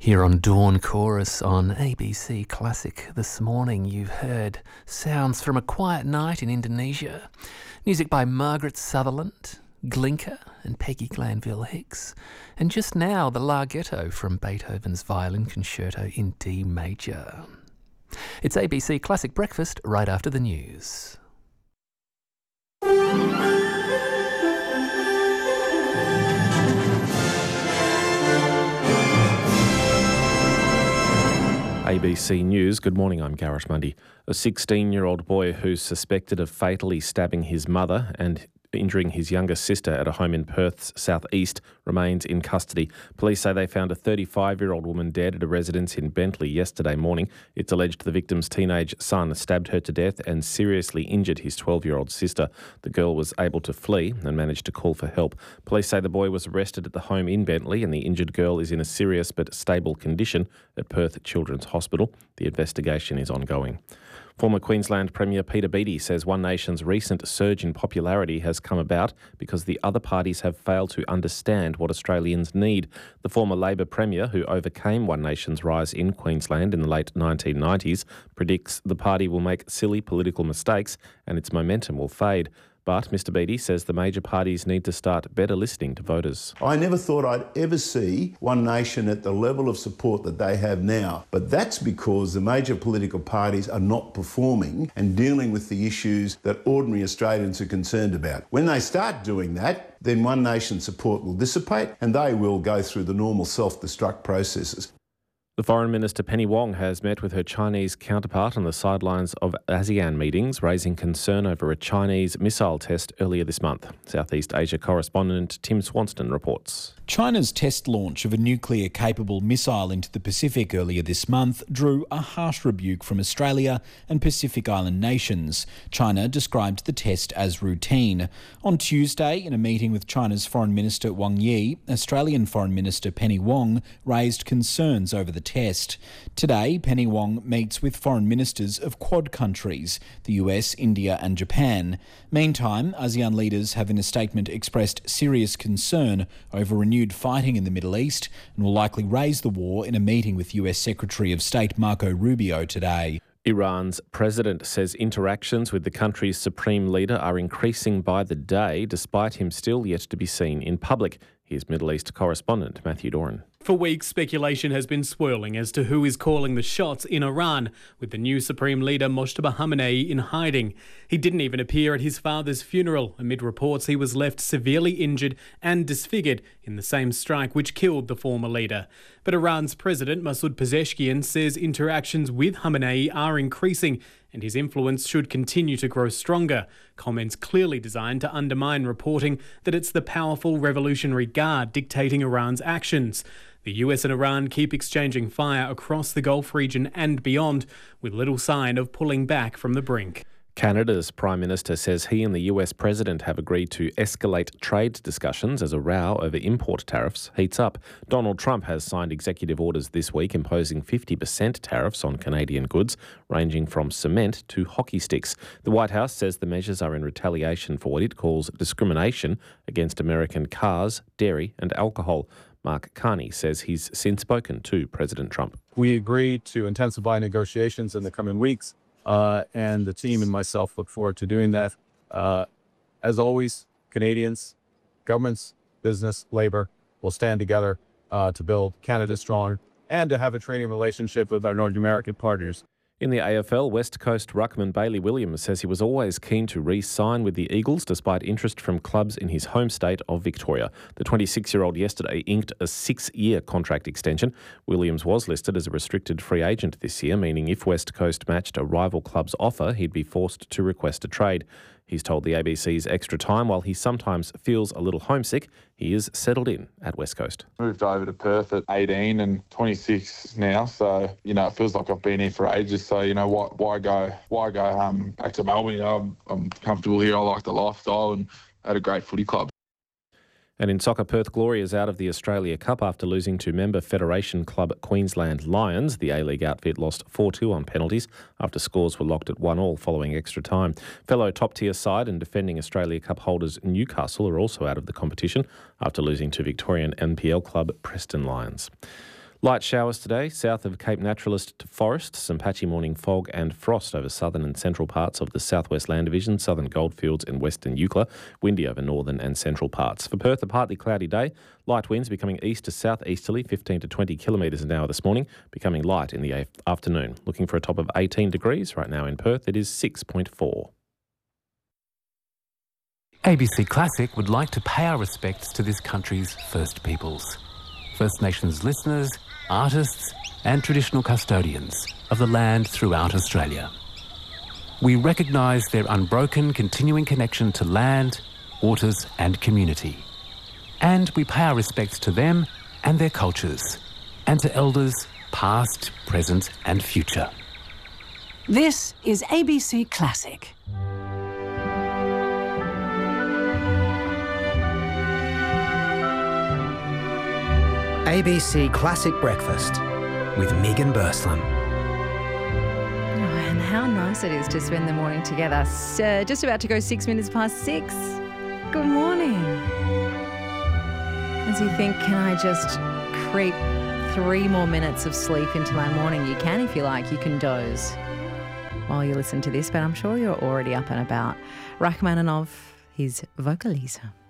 Here on Dawn Chorus on ABC Classic this morning, you've heard sounds from A Quiet Night in Indonesia, music by Margaret Sutherland, Glinka and Peggy Glanville Hicks, and just now the Larghetto from Beethoven's Violin Concerto in D major. It's ABC Classic Breakfast right after the news. ABC News. Good morning, I'm Gareth Mundy. A 16-year-old boy who's suspected of fatally stabbing his mother and injuring his younger sister at a home in Perth's southeast remains in custody. Police say they found a 35-year-old woman dead at a residence in Bentley yesterday morning. It's alleged the victim's teenage son stabbed her to death and seriously injured his 12-year-old sister. The girl was able to flee and managed to call for help. Police say the boy was arrested at the home in Bentley and the injured girl is in a serious but stable condition at Perth Children's Hospital. The investigation is ongoing. Former Queensland Premier Peter Beattie says One Nation's recent surge in popularity has come about because the other parties have failed to understand what Australians need. The former Labor Premier, who overcame One Nation's rise in Queensland in the late 1990s, predicts the party will make silly political mistakes and its momentum will fade. But Mr Beattie says the major parties need to start better listening to voters. I never thought I'd ever see One Nation at the level of support that they have now. But that's because the major political parties are not performing and dealing with the issues that ordinary Australians are concerned about. When they start doing that, then One Nation support will dissipate and they will go through the normal self-destruct processes. The Foreign Minister Penny Wong has met with her Chinese counterpart on the sidelines of ASEAN meetings, raising concern over a Chinese missile test earlier this month. Southeast Asia correspondent Tim Swanston reports. China's test launch of a nuclear-capable missile into the Pacific earlier this month drew a harsh rebuke from Australia and Pacific Island nations. China described the test as routine. On Tuesday, in a meeting with China's Foreign Minister Wang Yi, Australian Foreign Minister Penny Wong raised concerns over the test. Today, Penny Wong meets with foreign ministers of Quad countries, the US, India and Japan. Meantime, ASEAN leaders have in a statement expressed serious concern over renewed fighting in the Middle East and will likely raise the war in a meeting with US Secretary of State Marco Rubio today. Iran's president says interactions with the country's supreme leader are increasing by the day, despite him still yet to be seen in public. Here's Middle East correspondent Matthew Doran. For weeks, speculation has been swirling as to who is calling the shots in Iran, with the new Supreme Leader Mojtaba Khamenei in hiding. He didn't even appear at his father's funeral, amid reports he was left severely injured and disfigured in the same strike which killed the former leader. But Iran's President Masoud Pezeshkian says interactions with Khamenei are increasing and his influence should continue to grow stronger. Comments clearly designed to undermine reporting that it's the powerful Revolutionary Guard dictating Iran's actions. The US and Iran keep exchanging fire across the Gulf region and beyond, with little sign of pulling back from the brink. Canada's Prime Minister says he and the US President have agreed to escalate trade discussions as a row over import tariffs heats up. Donald Trump has signed executive orders this week imposing 50% tariffs on Canadian goods, ranging from cement to hockey sticks. The White House says the measures are in retaliation for what it calls discrimination against American cars, dairy and alcohol. Mark Carney says he's since spoken to President Trump. We agreed to intensify negotiations in the coming weeks. And the team and myself look forward to doing that. As always, Canadians, governments, business, labour will stand together to build Canada strong and to have a trading relationship with our North American partners. In the AFL, West Coast ruckman Bailey Williams says he was always keen to re-sign with the Eagles despite interest from clubs in his home state of Victoria. The 26-year-old yesterday inked a 6-year contract extension. Williams was listed as a restricted free agent this year, meaning if West Coast matched a rival club's offer, he'd be forced to request a trade. He's told the ABC's Extra Time while he sometimes feels a little homesick, he is settled in at West Coast. Moved over to Perth at 18 and 26 now, so, it feels like I've been here for ages. So, why go back to Melbourne? I'm comfortable here. I like the lifestyle and at a great footy club. And in soccer, Perth Glory is out of the Australia Cup after losing to member Federation club Queensland Lions. The A-League outfit lost 4-2 on penalties after scores were locked at 1-1 following extra time. Fellow top-tier side and defending Australia Cup holders Newcastle are also out of the competition after losing to Victorian NPL club Preston Lions. Light showers today, south of Cape Naturalist to Forest, some patchy morning fog and frost over southern and central parts of the southwest Land Division, southern Goldfields and western Eucla, windy over northern and central parts. For Perth, a partly cloudy day, light winds becoming east to southeasterly, 15 to 20 kilometres an hour this morning, becoming light in the afternoon. Looking for a top of 18 degrees right now in Perth, it is 6.4. ABC Classic would like to pay our respects to this country's First Peoples, First Nations listeners, artists and traditional custodians of the land throughout Australia. We recognise their unbroken continuing connection to land, waters and community. And we pay our respects to them and their cultures, and to elders past, present and future. This is ABC Classic. ABC Classic Breakfast with Megan Burslam. And how nice it is to spend the morning together. Just about to go 6 minutes past 6. Good morning. As you think, can I just creep 3 more minutes of sleep into my morning? You can if you like. You can doze while you listen to this, but I'm sure you're already up and about. Rachmaninoff, his Vocaliza.